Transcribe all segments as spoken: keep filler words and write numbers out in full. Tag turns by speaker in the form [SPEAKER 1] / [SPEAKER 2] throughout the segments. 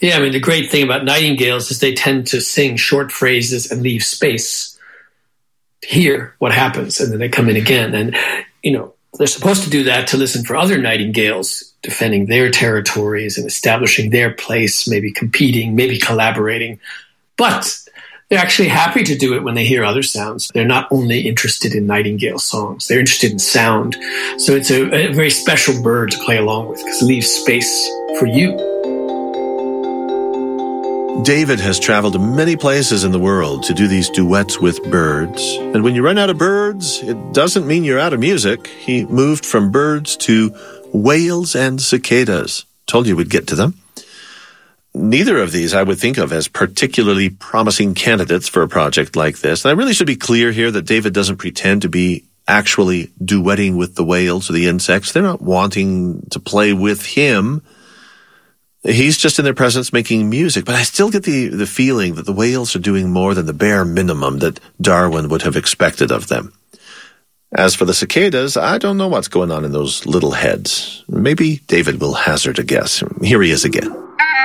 [SPEAKER 1] Yeah, I mean, the great thing about nightingales is they tend to sing short phrases and leave space to hear what happens, and then they come in again. And, you know, they're supposed to do that to listen for other nightingales defending their territories and establishing their place, maybe competing, maybe collaborating. But they're actually happy to do it when they hear other sounds. They're not only interested in nightingale songs, they're interested in sound. So it's a, a very special bird to play along with because it leaves space for you.
[SPEAKER 2] David has traveled to many places in the world to do these duets with birds. And when you run out of birds, it doesn't mean you're out of music. He moved from birds to whales and cicadas. Told you we'd get to them. Neither of these I would think of as particularly promising candidates for a project like this. And I really should be clear here that David doesn't pretend to be actually duetting with the whales or the insects. They're not wanting to play with him. He's just in their presence making music, but I still get the, the feeling that the whales are doing more than the bare minimum that Darwin would have expected of them. As for the cicadas, I don't know what's going on in those little heads. Maybe David will hazard a guess. Here he is again.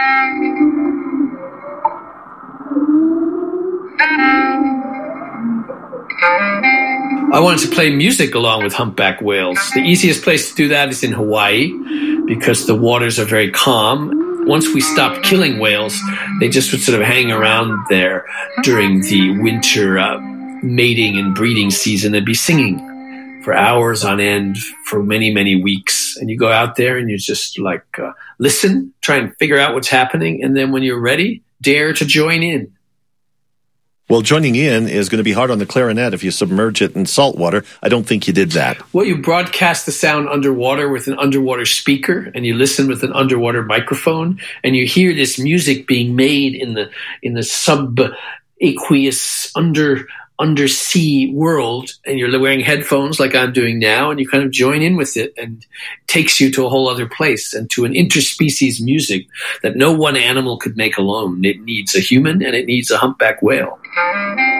[SPEAKER 1] I wanted to play music along with humpback whales. The easiest place to do that is in Hawaii because the waters are very calm. Once we stopped killing whales, they just would sort of hang around there during the winter uh, mating and breeding season and be singing for hours on end for many, many weeks. And you go out there and you just like uh, listen, try and figure out what's happening. And then when you're ready, dare to join in.
[SPEAKER 2] Well, joining in is going to be hard on the clarinet if you submerge it in salt water. I don't think you did that.
[SPEAKER 1] Well, you broadcast the sound underwater with an underwater speaker, and you listen with an underwater microphone, and you hear this music being made in the in the subaqueous under undersea world, and you're wearing headphones like I'm doing now, and you kind of join in with it, and it takes you to a whole other place and to an interspecies music that no one animal could make alone. It needs a human and it needs a humpback whale.